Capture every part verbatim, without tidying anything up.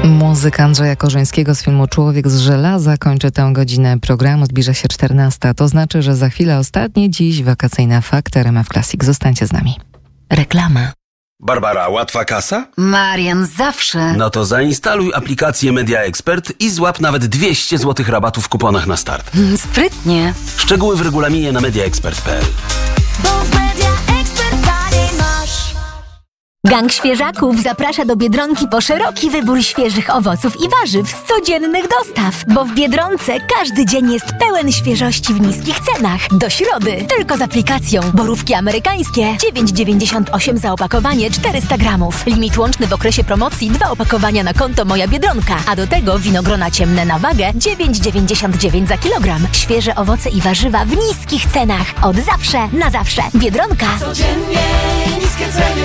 Muzyka Andrzeja Korzyńskiego z filmu Człowiek z żelaza kończy tę godzinę programu. Zbliża się czternasta. To znaczy, że za chwilę ostatnie dziś wakacyjne fakty R M F Classic. Zostańcie z nami. Reklama. Barbara, łatwa kasa? Marian, zawsze. No to zainstaluj aplikację Media Expert i złap nawet dwieście złotych rabatu w kuponach na start. Sprytnie. Szczegóły w regulaminie na mediaexpert kropka p l. Gang Świeżaków zaprasza do Biedronki po szeroki wybór świeżych owoców i warzyw z codziennych dostaw. Bo w Biedronce każdy dzień jest pełen świeżości w niskich cenach. Do środy tylko z aplikacją. Borówki amerykańskie dziewięć dziewięćdziesiąt osiem za opakowanie czterysta gramów. Limit łączny w okresie promocji dwa opakowania na konto Moja Biedronka. A do tego winogrona ciemne na wagę dziewięć dziewięćdziesiąt dziewięć za kilogram. Świeże owoce i warzywa w niskich cenach. Od zawsze na zawsze. Biedronka. Codziennie niskie ceny.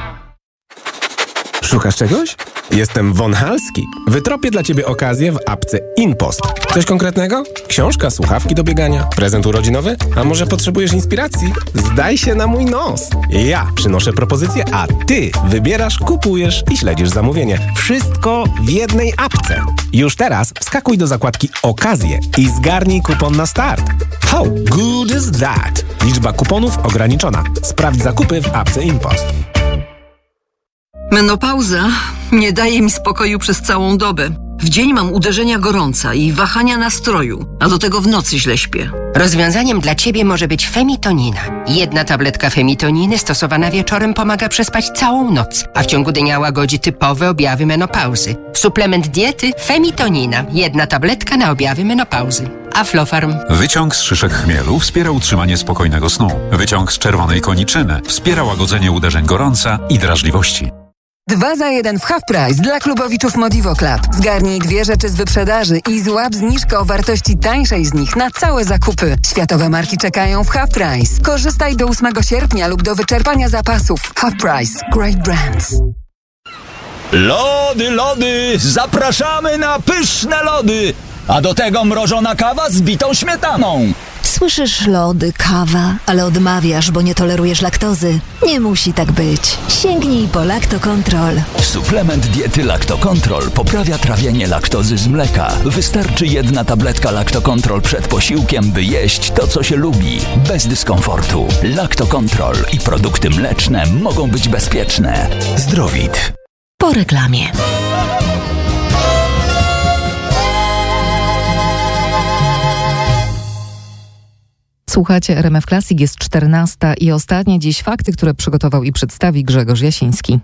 Szukasz czegoś? Jestem Von Halski. Wytropię dla Ciebie okazję w apce InPost. Coś konkretnego? Książka, słuchawki do biegania, prezent urodzinowy? A może potrzebujesz inspiracji? Zdaj się na mój nos. Ja przynoszę propozycję, a Ty wybierasz, kupujesz i śledzisz zamówienie. Wszystko w jednej apce. Już teraz wskakuj do zakładki Okazje i zgarnij kupon na start. How good is that? Liczba kuponów ograniczona. Sprawdź zakupy w apce InPost. Menopauza nie daje mi spokoju przez całą dobę. W dzień mam uderzenia gorąca i wahania nastroju, a do tego w nocy źle śpię. Rozwiązaniem dla Ciebie może być femitonina. Jedna tabletka femitoniny stosowana wieczorem pomaga przespać całą noc, a w ciągu dnia łagodzi typowe objawy menopauzy. Suplement diety femitonina. Jedna tabletka na objawy menopauzy. Aflofarm. Wyciąg z szyszek chmielu wspiera utrzymanie spokojnego snu. Wyciąg z czerwonej koniczyny wspiera łagodzenie uderzeń gorąca i drażliwości. Dwa za jeden w Half Price dla klubowiczów Modivo Club. Zgarnij dwie rzeczy z wyprzedaży i złap zniżkę o wartości tańszej z nich na całe zakupy. Światowe marki czekają w Half Price. Korzystaj do ósmego sierpnia lub do wyczerpania zapasów. Half Price. Great brands. Lody, lody! Zapraszamy na pyszne lody! A do tego mrożona kawa z bitą śmietaną. Słyszysz lody, kawa, ale odmawiasz, bo nie tolerujesz laktozy. Nie musi tak być. Sięgnij po Lactocontrol. Suplement diety Lactocontrol poprawia trawienie laktozy z mleka. Wystarczy jedna tabletka Lactocontrol przed posiłkiem, by jeść to, co się lubi. Bez dyskomfortu. Lactocontrol i produkty mleczne mogą być bezpieczne. Zdrowit. Po reklamie. Słuchacie R M F Classic, jest czternasta i ostatnie dziś fakty, które przygotował i przedstawi Grzegorz Jasiński.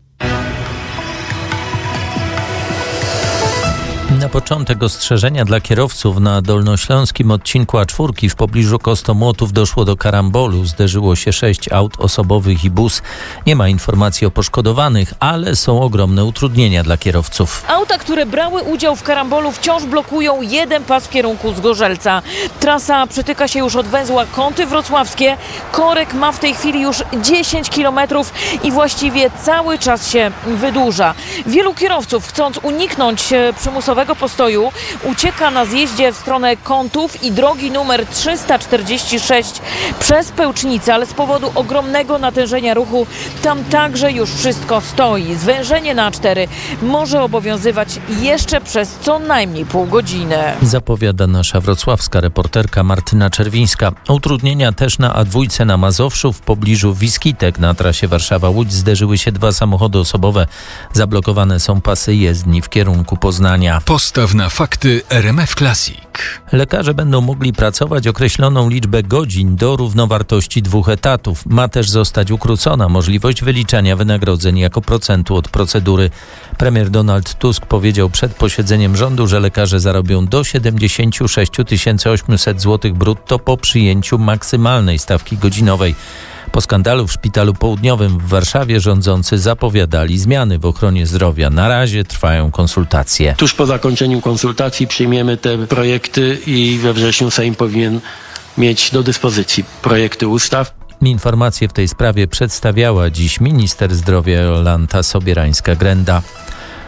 Na początek ostrzeżenia dla kierowców. Na dolnośląskim odcinku A cztery w pobliżu Kostomłotów doszło do karambolu. Zderzyło się sześć aut osobowych i bus. Nie ma informacji o poszkodowanych, ale są ogromne utrudnienia dla kierowców. Auta, które brały udział w karambolu, wciąż blokują jeden pas w kierunku Zgorzelca. Trasa przetyka się już od węzła Kąty Wrocławskie. Korek ma w tej chwili już dziesięć kilometrów i właściwie cały czas się wydłuża. Wielu kierowców, chcąc uniknąć przymusowego postoju, ucieka na zjeździe w stronę Kątów i drogi numer trzysta czterdzieści sześć przez Pełcznicę, ale z powodu ogromnego natężenia ruchu tam także już wszystko stoi. Zwężenie na A cztery może obowiązywać jeszcze przez co najmniej pół godziny. Zapowiada nasza wrocławska reporterka Martyna Czerwińska. Utrudnienia też na A dwa na Mazowszu w pobliżu Wiskitek na trasie Warszawa-Łódź zderzyły się dwa samochody osobowe. Zablokowane są pasy jezdni w kierunku Poznania. Postaw na fakty R M F Classic. Lekarze będą mogli pracować określoną liczbę godzin do równowartości dwóch etatów. Ma też zostać ukrócona możliwość wyliczania wynagrodzeń jako procentu od procedury. Premier Donald Tusk powiedział przed posiedzeniem rządu, że lekarze zarobią do siedemdziesiąt sześć tysięcy osiemset złotych brutto po przyjęciu maksymalnej stawki godzinowej. Po skandalu w Szpitalu Południowym w Warszawie rządzący zapowiadali zmiany w ochronie zdrowia. Na razie trwają konsultacje. Tuż po zakończeniu konsultacji przyjmiemy te projekty i we wrześniu Sejm powinien mieć do dyspozycji projekty ustaw. Informacje w tej sprawie przedstawiała dziś minister zdrowia Jolanta Sobierańska-Grenda.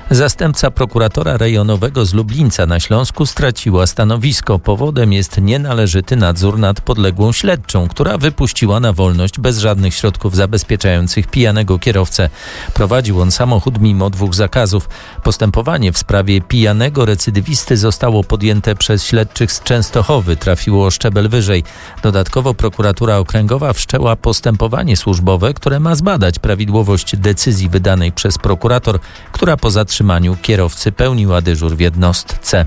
Zastępca prokuratora rejonowego z Lublińca na Śląsku straciła stanowisko. Powodem jest nienależyty nadzór nad podległą śledczą, która wypuściła na wolność bez żadnych środków zabezpieczających pijanego kierowcę. Prowadził on samochód mimo dwóch zakazów. Postępowanie w sprawie pijanego recydywisty zostało podjęte przez śledczych z Częstochowy. Trafiło o szczebel wyżej. Dodatkowo prokuratura okręgowa wszczęła postępowanie służbowe, które ma zbadać prawidłowość decyzji wydanej przez prokurator, która po zatrzymaniu kierowcy pełniła dyżur w jednostce.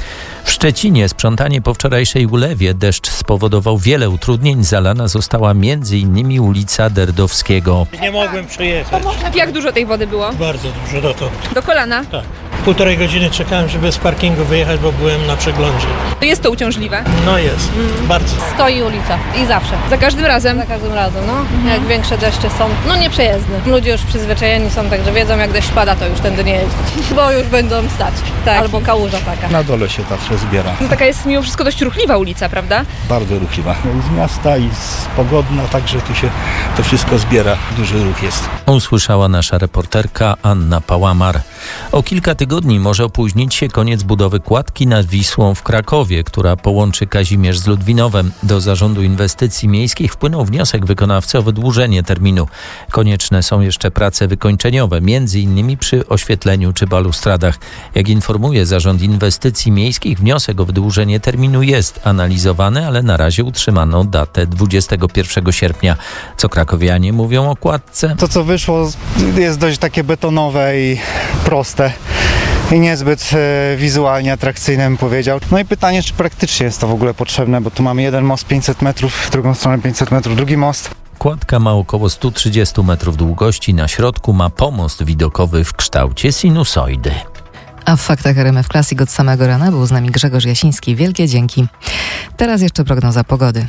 W Szczecinie sprzątanie po wczorajszej ulewie. Deszcz spowodował wiele utrudnień. Zalana została między innymi ulica Derdowskiego. Nie mogłem przejechać. Jak dużo tej wody było? Bardzo dużo dotąd. Do kolana? Tak. Półtorej godziny czekałem, żeby z parkingu wyjechać, bo byłem na przeglądzie. Jest to uciążliwe? No jest, mm. bardzo. Stoi ulica i zawsze. Za każdym razem? Za każdym razem, no. Mhm. Jak większe deszcze są, no nieprzejezdne. Ludzie już przyzwyczajeni są, także wiedzą, jak deszcz pada, to już tędy nie jeździć, bo już będą stać. Tak. Albo kałuża taka. Na dole się zawsze zbiera. No taka jest mimo wszystko dość ruchliwa ulica, prawda? Bardzo ruchliwa. Z miasta i z pogodna, także tu się to wszystko zbiera. Duży ruch jest. Usłyszała nasza reporterka Anna Pałamar. O kilka tygodni może opóźnić się koniec budowy kładki nad Wisłą w Krakowie, która połączy Kazimierz z Ludwinowem. Do Zarządu Inwestycji Miejskich wpłynął wniosek wykonawcy o wydłużenie terminu. Konieczne są jeszcze prace wykończeniowe, między innymi przy oświetleniu czy balustradach. Jak informuje Zarząd Inwestycji Miejskich, wniosek o wydłużenie terminu jest analizowany, ale na razie utrzymano datę dwudziestego pierwszego sierpnia. Co krakowianie mówią o kładce? To, co wyszło, jest dość takie betonowe i proste i niezbyt e, wizualnie atrakcyjne, bym powiedział. No i pytanie, czy praktycznie jest to w ogóle potrzebne, bo tu mamy jeden most pięćset metrów, w drugą stronę pięćset metrów, drugi most. Kładka ma około sto trzydzieści metrów długości, na środku ma pomost widokowy w kształcie sinusoidy. A w faktach R M F Classic od samego rana był z nami Grzegorz Jasiński. Wielkie dzięki. Teraz jeszcze prognoza pogody.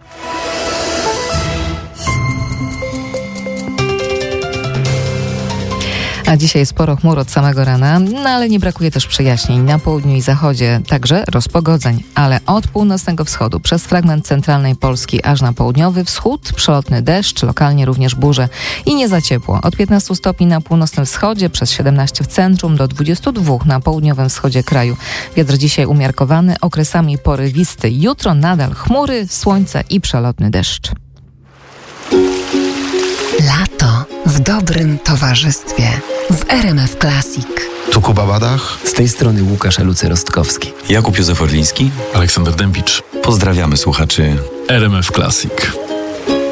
A dzisiaj sporo chmur od samego rana, no ale nie brakuje też przejaśnień na południu i zachodzie, także rozpogodzeń, ale od północnego wschodu przez fragment centralnej Polski aż na południowy wschód przelotny deszcz, lokalnie również burze i nie za ciepło. Od piętnastu stopni na północnym wschodzie, przez siedemnaście w centrum do dwudziestu dwóch na południowym wschodzie kraju. Wiatr dzisiaj umiarkowany, okresami porywisty. Jutro nadal chmury, słońce i przelotny deszcz. Lato w dobrym towarzystwie w R M F Classic. Tu Kuba Badach. Z tej strony Łukasz Elucy-Rostkowski. Jakub Józef Orliński. Aleksander Dębicz. Pozdrawiamy słuchaczy R M F Classic.